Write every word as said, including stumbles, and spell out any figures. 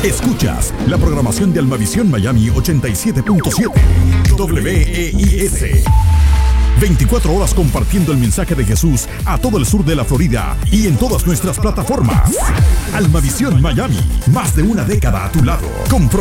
Escuchas la programación de Almavisión Miami ochenta y siete punto siete W E I S. veinticuatro horas compartiendo el mensaje de Jesús a todo el sur de la Florida y en todas nuestras plataformas. Almavisión Miami, más de una década a tu lado. Con